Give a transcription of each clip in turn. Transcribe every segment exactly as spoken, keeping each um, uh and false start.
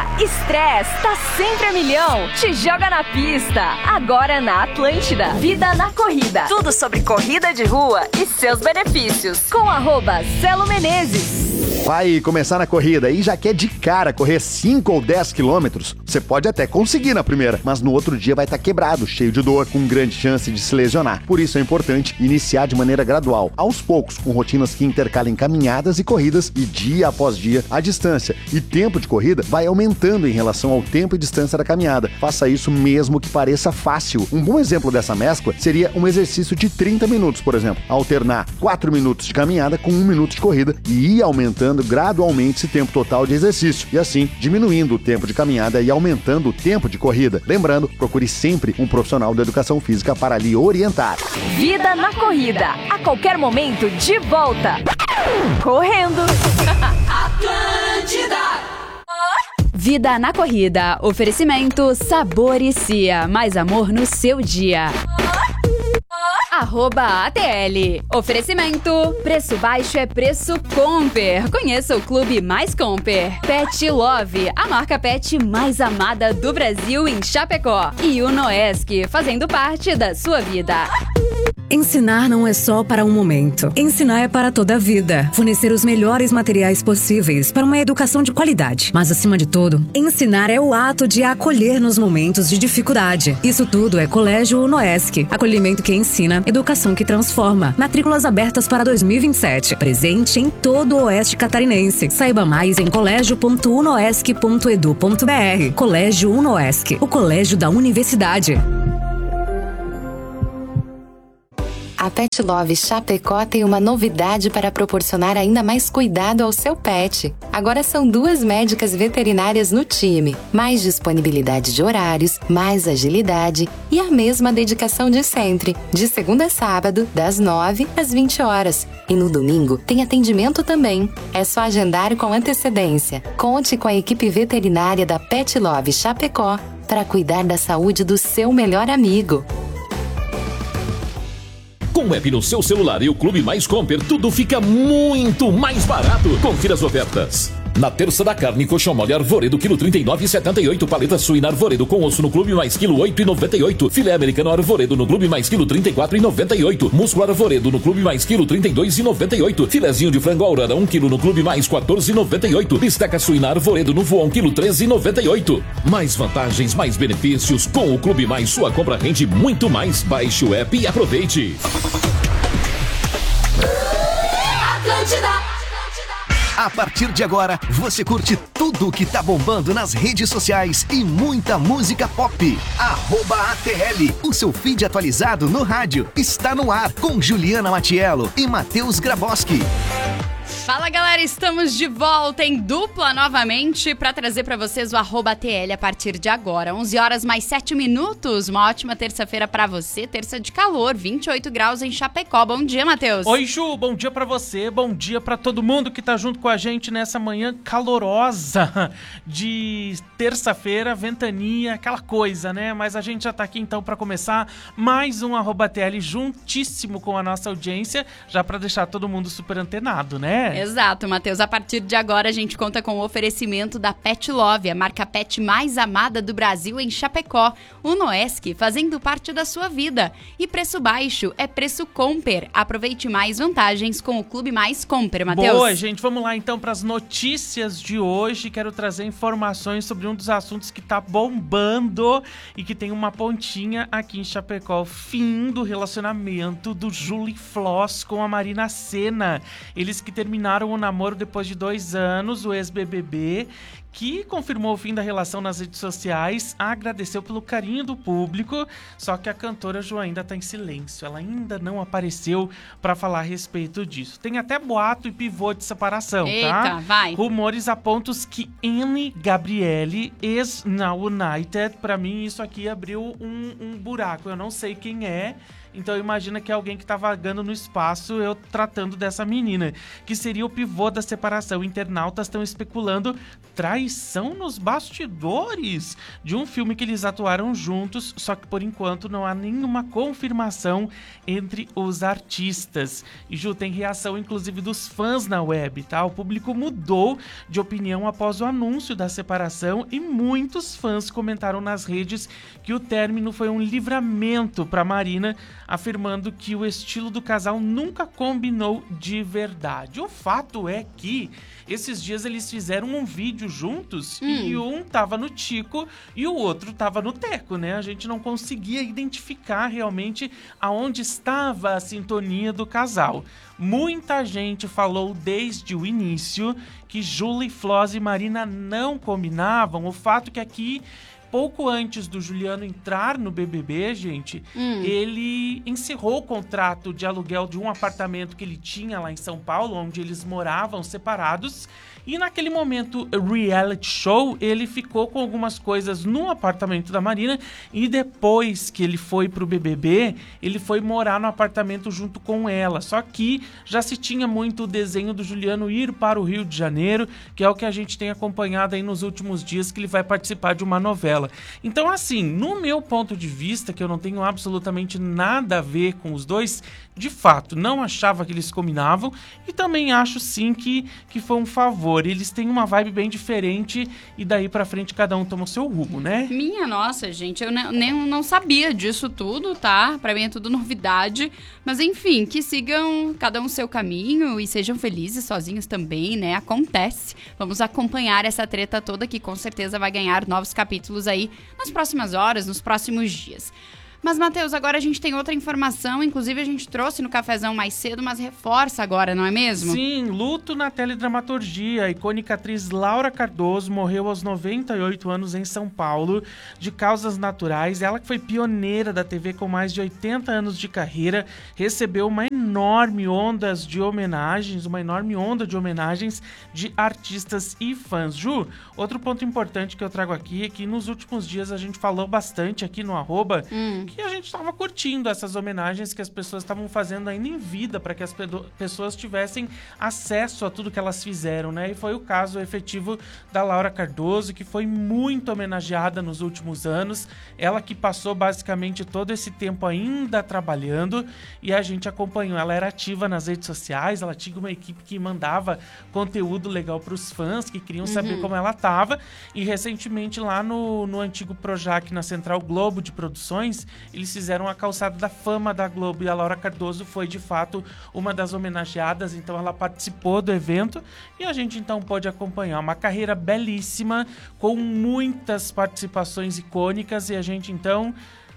Estresse tá sempre a milhão. Te joga na pista. Agora na Atlântida. Vida na corrida. Tudo sobre corrida de rua e seus benefícios. Com arroba Celo Menezes. Vai começar na corrida e já quer de cara correr cinco ou dez quilômetros? Você pode até conseguir na primeira, mas no outro dia vai estar quebrado, cheio de dor, com grande chance de se lesionar. Por isso é importante iniciar de maneira gradual, aos poucos, com rotinas que intercalem caminhadas e corridas, e dia após dia a distância e tempo de corrida vai aumentando em relação ao tempo e distância da caminhada. Faça isso mesmo que pareça fácil. Um bom exemplo dessa mescla seria um exercício de trinta minutos, por exemplo. Alternar quatro minutos de caminhada com um minuto de corrida e ir aumentando gradualmente esse tempo total de exercício e assim diminuindo o tempo de caminhada e aumentando o tempo de corrida. Lembrando, procure sempre um profissional da educação física para lhe orientar. Vida na corrida, a qualquer momento de volta. Correndo. Atlântida. Vida na corrida. Oferecimento Sabor e Cia. Mais amor no seu dia. Arroba A T L. Oferecimento. Preço baixo é preço Comper. Conheça o clube mais Comper. Pet Love, a marca pet mais amada do Brasil em Chapecó. E o Noesc, fazendo parte da sua vida. Ensinar não é só para um momento. Ensinar é para toda a vida. Fornecer os melhores materiais possíveis para uma educação de qualidade. Mas, acima de tudo, ensinar é o ato de acolher nos momentos de dificuldade. Isso tudo é Colégio Noesc. Acolhimento que ensina, educação que transforma. Matrículas abertas para dois mil e vinte e sete. Presente em todo o Oeste Catarinense. Saiba mais em colégio ponto unoesc ponto edu ponto br. Colégio Unoesc, o colégio da universidade. A Pet Love Chapecó tem uma novidade para proporcionar ainda mais cuidado ao seu pet. Agora são duas médicas veterinárias no time, mais disponibilidade de horários, mais agilidade e a mesma dedicação de sempre, de segunda a sábado, das nove às vinte horas. E no domingo tem atendimento também. É só agendar com antecedência. Conte com a equipe veterinária da Pet Love Chapecó para cuidar da saúde do seu melhor amigo. Com o app no seu celular e o Clube Mais Comper, tudo fica muito mais barato. Confira as ofertas. Na terça da carne, colchão mole Arvoredo, quilo trinta e nove reais e setenta e oito. Paleta suína Arvoredo com osso no Clube Mais, quilo oito reais e noventa e oito. Filé americano Arvoredo no Clube Mais, quilo trinta e quatro reais e noventa e oito. Músculo Arvoredo no Clube Mais, quilo trinta e dois reais e noventa e oito. Filezinho de frango Aurora, um quilo no Clube Mais, quatorze reais e noventa e oito. Bisteca suína Arvoredo no Voão, quilo treze reais e noventa e oito. Mais vantagens, mais benefícios. Com o Clube Mais, sua compra rende muito mais. Baixe o app e aproveite. Atlântida. A partir de agora, você curte tudo que tá bombando nas redes sociais e muita música pop. Arroba A T L, o seu feed atualizado no rádio, está no ar com Juliana Matiello e Matheus Graboski. Fala galera, estamos de volta em dupla novamente para trazer para vocês o arroba A T L a partir de agora. onze horas mais sete minutos, uma ótima terça-feira para você, terça de calor, vinte e oito graus em Chapecó. Bom dia, Matheus. Oi, Ju, bom dia para você, bom dia para todo mundo que tá junto com a gente nessa manhã calorosa de terça-feira, ventania, aquela coisa, né? Mas a gente já tá aqui então para começar mais um arroba A T L juntíssimo com a nossa audiência, já para deixar todo mundo super antenado, né? Exato, Matheus. A partir de agora a gente conta com o oferecimento da Pet Love, a marca pet mais amada do Brasil em Chapecó. O Noesc, fazendo parte da sua vida. E preço baixo é preço Comper. Aproveite mais vantagens com o Clube Mais Comper, Matheus. Boa, gente. Vamos lá então para as notícias de hoje. Quero trazer informações sobre um dos assuntos que tá bombando e que tem uma pontinha aqui em Chapecó. O fim do relacionamento do Júlio Floss com a Marina Sena. Eles que terminaram o namoro depois de dois anos, o ex-B B B, que confirmou o fim da relação nas redes sociais, agradeceu pelo carinho do público, só que a cantora Ju ainda está em silêncio, ela ainda não apareceu para falar a respeito disso. Tem até boato e pivô de separação, Eita, tá? vai. Rumores apontam que Anne Gabriele, ex na United, para mim isso aqui abriu um, um buraco, eu não sei quem é, Então imagina que é alguém que tá vagando no espaço, eu tratando dessa menina, que seria o pivô da separação. Internautas estão especulando traição nos bastidores de um filme que eles atuaram juntos, só que por enquanto não há nenhuma confirmação entre os artistas. E Ju, tem reação inclusive dos fãs na web, tá? O público mudou de opinião após o anúncio da separação e muitos fãs comentaram nas redes que o término foi um livramento para Marina, afirmando que o estilo do casal nunca combinou de verdade. O fato é que esses dias eles fizeram um vídeo juntos hum. e um tava no Tico e o outro tava no Teco, né? A gente não conseguia identificar realmente aonde estava a sintonia do casal. Muita gente falou desde o início que Julie, Floss e Marina não combinavam. O fato que aqui, pouco antes do Juliano entrar no B B B, gente, hum. ele encerrou o contrato de aluguel de um apartamento que ele tinha lá em São Paulo, onde eles moravam separados. E naquele momento, reality show, ele ficou com algumas coisas no apartamento da Marina e depois que ele foi pro B B B, ele foi morar no apartamento junto com ela. Só que já se tinha muito o desenho do Juliano ir para o Rio de Janeiro, que é o que a gente tem acompanhado aí nos últimos dias, que ele vai participar de uma novela. Então, assim, no meu ponto de vista, que eu não tenho absolutamente nada a ver com os dois, de fato, não achava que eles combinavam e também acho sim que, que foi um favor. Eles têm uma vibe bem diferente e daí pra frente cada um toma o seu rumo, né? Minha nossa, gente, eu nem, nem não sabia disso tudo, tá? Pra mim é tudo novidade. Mas enfim, que sigam cada um seu caminho e sejam felizes sozinhos também, né? Acontece. Vamos acompanhar essa treta toda que com certeza vai ganhar novos capítulos aí nas próximas horas, nos próximos dias. Mas, Matheus, agora a gente tem outra informação, inclusive a gente trouxe no cafezão mais cedo, mas reforça agora, não é mesmo? Sim, luto na teledramaturgia. A icônica atriz Laura Cardoso morreu aos noventa e oito anos em São Paulo, de causas naturais. Ela que foi pioneira da T V com mais de oitenta anos de carreira, recebeu uma enorme onda de homenagens, uma enorme onda de homenagens de artistas e fãs. Ju, outro ponto importante que eu trago aqui é que nos últimos dias a gente falou bastante aqui no arroba, hum. que a gente estava curtindo essas homenagens que as pessoas estavam fazendo ainda em vida para que as pe- pessoas tivessem acesso a tudo que elas fizeram, né? E foi o caso efetivo da Laura Cardoso, que foi muito homenageada nos últimos anos. Ela que passou basicamente todo esse tempo ainda trabalhando e a gente acompanhou. Ela era ativa nas redes sociais, ela tinha uma equipe que mandava conteúdo legal para os fãs que queriam uhum. saber como ela estava. E recentemente lá no, no antigo Projac, na Central Globo de Produções, eles fizeram a calçada da fama da Globo e a Laura Cardoso foi, de fato, uma das homenageadas. Então, ela participou do evento e a gente, então, pôde acompanhar uma carreira belíssima, com muitas participações icônicas e a gente, então,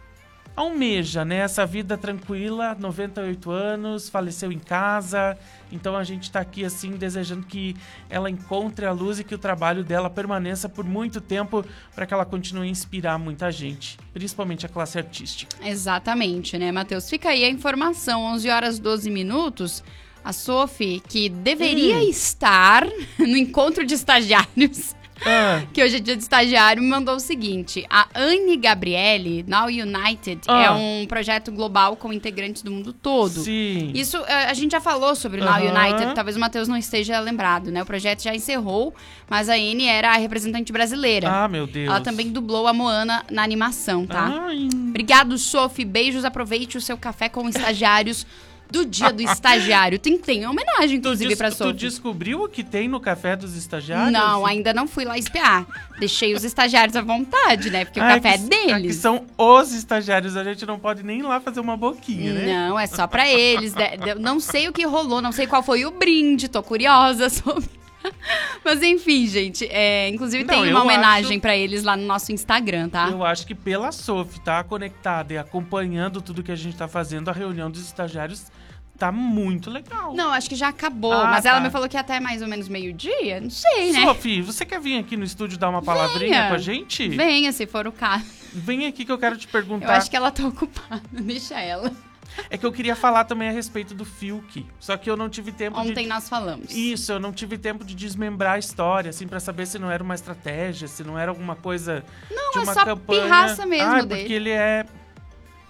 almeja, né? Essa vida tranquila, noventa e oito anos, faleceu em casa. Então a gente tá aqui assim desejando que ela encontre a luz e que o trabalho dela permaneça por muito tempo para que ela continue a inspirar muita gente, principalmente a classe artística. Exatamente, né, Matheus? Fica aí a informação, onze horas e doze minutos. A Sophie, que deveria hum. estar no encontro de estagiários, Ah. que hoje é dia de estagiário, me mandou o seguinte: a Anne Gabriele, Now United, ah. é um projeto global com integrantes do mundo todo. Sim. Isso, a gente já falou sobre o uh-huh. Now United, talvez o Matheus não esteja lembrado, né? O projeto já encerrou, mas a Anne era a representante brasileira. Ah, meu Deus. Ela também dublou a Moana na animação, tá? Ai. Obrigado, Sophie. Beijos, aproveite o seu café com estagiários do dia do estagiário. Tem, tem homenagem, inclusive, pra Sophie. Tu descobriu o que tem no café dos estagiários? Não, ainda não fui lá espiar. Deixei os estagiários à vontade, né? Porque Ai, o café que, é deles. Aqui são os estagiários, a gente não pode nem ir lá fazer uma boquinha, né? Não, é só pra eles. Não sei o que rolou, não sei qual foi o brinde, tô curiosa sobre... Mas enfim, gente, é, inclusive não, tem uma homenagem acho, pra eles lá no nosso Instagram, tá? Eu acho que pela Sophie tá conectada e acompanhando tudo que a gente tá fazendo, a reunião dos estagiários tá muito legal. Não, acho que já acabou, ah, mas tá. ela me falou que até mais ou menos meio-dia, não sei, né? Sophie, você quer vir aqui no estúdio dar uma palavrinha Venha. com a gente? Venha, se for o caso. Vem aqui que eu quero te perguntar. Eu acho que ela tá ocupada, deixa ela. É que eu queria falar também a respeito do Fiuk, só que eu não tive tempo Ontem de... Ontem nós falamos. Isso, eu não tive tempo de desmembrar a história, assim, pra saber se não era uma estratégia, se não era alguma coisa não, de é uma só campanha. pirraça mesmo ah, dele. porque ele é...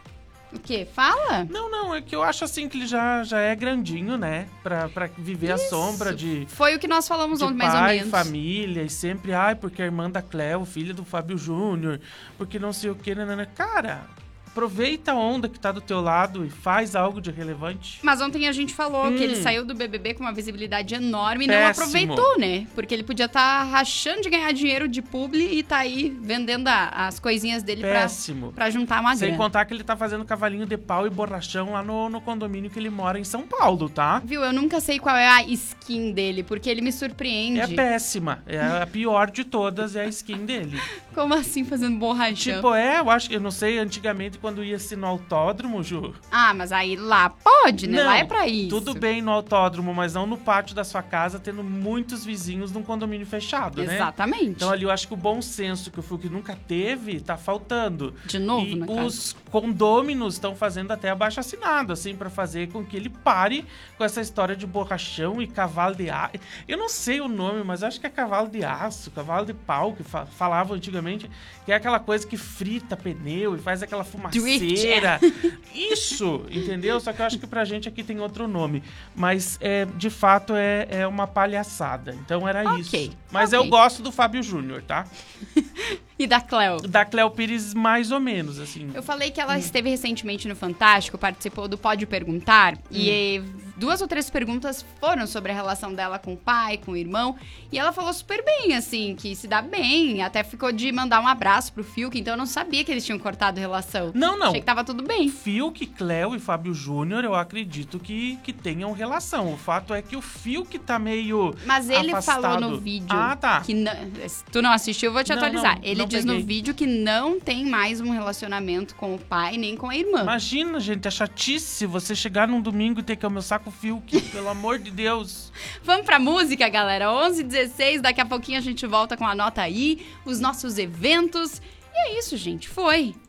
O quê? Fala? Não, não, é que eu acho assim que ele já, já é grandinho, né? Pra, pra viver Isso. a sombra de... Foi o que nós falamos de ontem, pai, mais ou menos. família, e sempre, ai, porque a irmã da Cleo, filha do Fábio Júnior, porque não sei o que, nanana. Cara, aproveita a onda que tá do teu lado e faz algo de relevante. Mas ontem a gente falou Hum. que ele saiu do B B B com uma visibilidade enorme e Péssimo. não aproveitou, né? Porque ele podia estar rachando de ganhar dinheiro de publi e tá aí vendendo a- as coisinhas dele pra, Péssimo. pra juntar uma Sem grana. contar que ele tá fazendo cavalinho de pau e borrachão lá no, no condomínio que ele mora em São Paulo, tá? Viu, eu nunca sei qual é a skin dele, porque ele me surpreende. É péssima. É a pior de todas, é a skin dele. Como assim fazendo borrachão? Tipo, é, eu acho que, eu não sei, antigamente quando ia-se no autódromo, Ju. Ah, mas aí lá pode, né? Não, Lá é pra isso. Tudo bem no autódromo, mas não no pátio da sua casa, tendo muitos vizinhos num condomínio fechado, né? Exatamente. Então ali eu acho que o bom senso que o Fiuk nunca teve, tá faltando. De novo, E no caso. os condôminos estão fazendo até abaixo-assinado, assim, pra fazer com que ele pare com essa história de borrachão e cavalo de aço. Eu não sei o nome, mas acho que é cavalo de aço, cavalo de pau, que fa falavam antigamente, que é aquela coisa que frita pneu e faz aquela fumaceira. Isso, entendeu? Só que eu acho que pra gente aqui tem outro nome. Mas, é, de fato, é, é uma palhaçada. Então era Ok, isso. Mas ok. eu gosto do Fábio Júnior, tá? E da Cleo? Da Cleo Pires, mais ou menos, assim. Eu falei que ela esteve recentemente no Fantástico, participou do Pode Perguntar, e Hum. duas ou três perguntas foram sobre a relação dela com o pai, com o irmão, e ela falou super bem, assim, que se dá bem, até ficou de mandar um abraço pro Fiuk, então eu não sabia que eles tinham cortado relação. Não, não. Achei que tava tudo bem. Fiuk, Cleo e Fábio Júnior, eu acredito que, que tenham relação. O fato é que o Fiuk tá meio Mas ele afastado. falou no vídeo Ah, tá. que não, se tu não assistiu, eu vou te Não, atualizar. não, ele não diz peguei. no vídeo que não tem mais um relacionamento com o pai nem com a irmã. Imagina, gente, é chatice você chegar num domingo e ter que almoçar com o Fiuk, pelo amor de Deus. Vamos pra música, galera. onze e dezesseis, daqui a pouquinho a gente volta com a nota aí, os nossos eventos. E é isso, gente. Foi.